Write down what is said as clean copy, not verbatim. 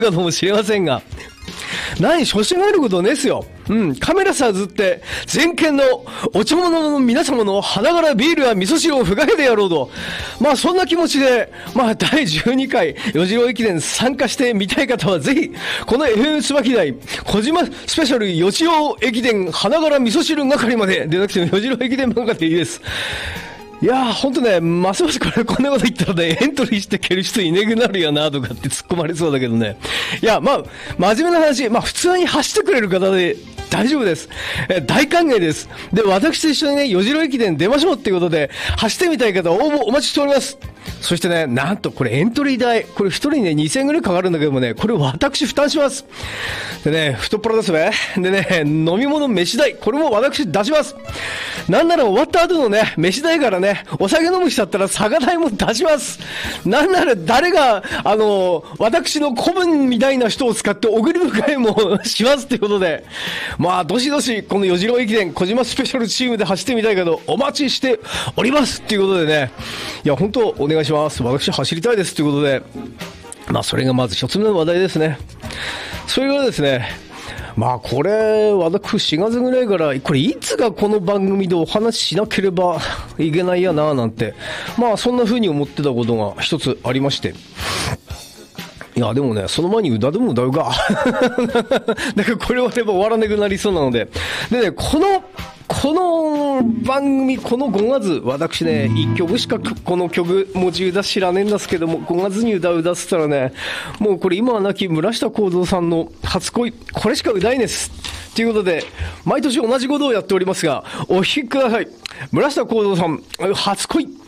かもしれませんが、何、初心があることですよ。カメラさずって、全県のお茶物の皆様の花柄ビールや味噌汁をふかけてやろうと。まあそんな気持ちで、第12回、よじろう駅伝参加してみたい方はぜひ、この FM 椿台、小島スペシャルよじろう駅伝花柄味噌汁係まで、でなくてもよじろう駅伝漫画でいいです。いやー、ほんとね、ますますこんなこと言ったらね、エントリーして蹴る人いねくなるよな、とかって突っ込まれそうだけどね。いや、真面目な話、普通に走ってくれる方で大丈夫です。大歓迎です。で、私と一緒にね、よじろう駅伝出ましょうっていうことで、走ってみたい方、応募お待ちしております。そしてね、なんとこれエントリー代、これ一人ね、2000円ぐらいかかるんだけどもね、これ私負担します。でね、太っ腹ですべ。でね、飲み物飯代、これも私出します。なんなら終わった後のね、飯代からね、お酒飲む人だったら酒代も出します。なんなら誰が、私の子分みたいな人を使って送り迎えもしますっていうことで、どしどし、このよじろう駅伝、小島スペシャルチームで走ってみたいけど、お待ちしておりますっていうことでね、いや、本当お願いします。私走りたいですということで、それがまず一つ目の話題ですね。それからですね、これ、私4月ぐらいから、これいつがこの番組でお話ししなければいけないやななんて、そんな風に思ってたことが一つありまして。いや、でもね、その前に歌でも歌うか。だからこれはね、終わらなくなりそうなので。でね、この番組、この5月、私ね、1曲しかこの曲、持ち歌知らねえんですけども、5月に歌うっつったらね、もうこれ今は亡き村下幸三さんの初恋、これしか歌えないです。ということで、毎年同じことをやっておりますが、お聴きください。村下幸三さん、初恋。